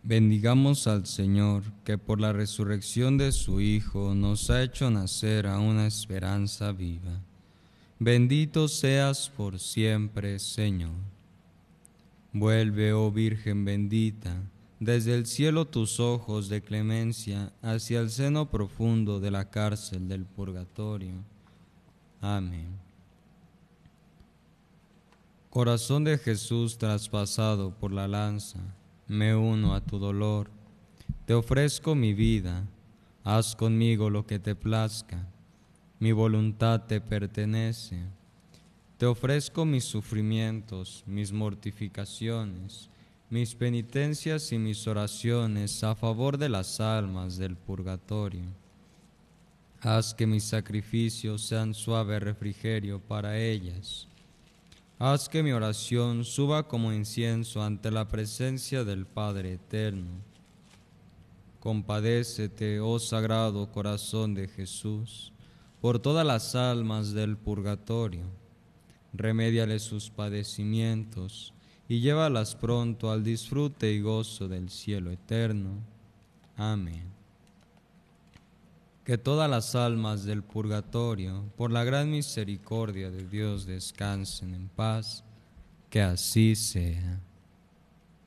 Bendigamos al Señor, que por la resurrección de su Hijo nos ha hecho nacer a una esperanza viva. Bendito seas por siempre, Señor. Vuelve, oh Virgen bendita, desde el cielo tus ojos de clemencia hacia el seno profundo de la cárcel del purgatorio. Amén. Corazón de Jesús traspasado por la lanza, me uno a tu dolor, te ofrezco mi vida, haz conmigo lo que te plazca, mi voluntad te pertenece. Te ofrezco mis sufrimientos, mis mortificaciones, mis penitencias y mis oraciones a favor de las almas del purgatorio. Haz que mis sacrificios sean suave refrigerio para ellas. Haz que mi oración suba como incienso ante la presencia del Padre Eterno. Compadécete, oh Sagrado Corazón de Jesús, por todas las almas del purgatorio. Remédiale sus padecimientos y llévalas pronto al disfrute y gozo del cielo eterno. Amén. Que todas las almas del purgatorio, por la gran misericordia de Dios, descansen en paz. Que así sea.